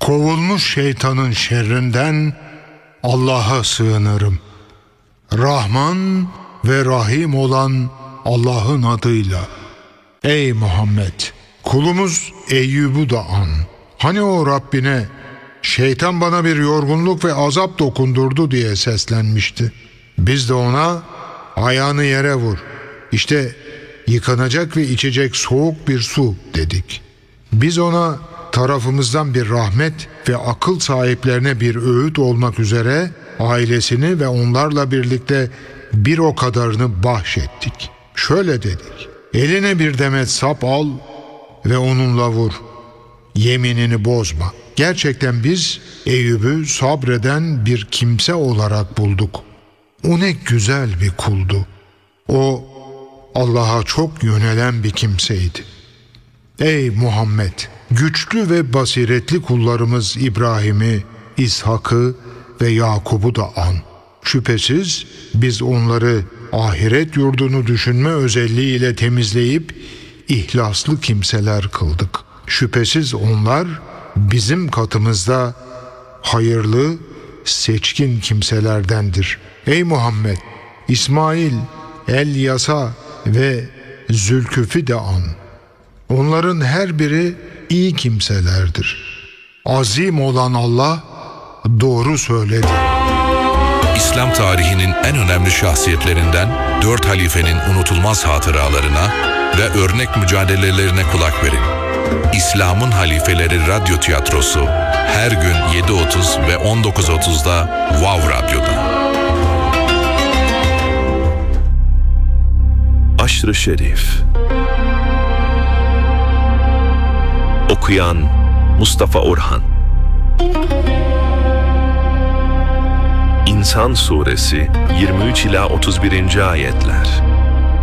Kovulmuş şeytanın şerrinden Allah'a sığınırım. Rahman ve Rahim olan Allah'ın adıyla. Ey Muhammed! Kulumuz Eyyub'u da an. Hani o Rabbine şeytan bana bir yorgunluk ve azap dokundurdu diye seslenmişti. Biz de ona ayağını yere vur. İşte yıkanacak ve içecek soğuk bir su dedik. Biz ona tarafımızdan bir rahmet ve akıl sahiplerine bir öğüt olmak üzere ailesini ve onlarla birlikte bir o kadarını bahşettik. Şöyle dedik: eline bir demet sap al ve onunla vur. Yeminini bozma. Gerçekten biz Eyyub'u sabreden bir kimse olarak bulduk. O ne güzel bir kuldu. O Allah'a çok yönelen bir kimseydi. Ey Muhammed! Güçlü ve basiretli kullarımız İbrahim'i, İshak'ı ve Yakub'u da an. Şüphesiz biz onları ahiret yurdunu düşünme özelliğiyle temizleyip ihlaslı kimseler kıldık. Şüphesiz onlar bizim katımızda hayırlı, seçkin kimselerdendir. Ey Muhammed! İsmail, El-Yasa ve Zülküf'ü de an. Onların her biri iyi kimselerdir. Azim olan Allah doğru söyledi. İslam tarihinin en önemli şahsiyetlerinden 4 halifenin unutulmaz hatıralarına ve örnek mücadelelerine kulak verin. İslam'ın Halifeleri Radyo Tiyatrosu her gün 7.30 ve 19.30'da Wow Radyo'da. Aşr-ı Şerif. Okuyan Mustafa Orhan. İnsan Suresi 23 ila 31. ayetler.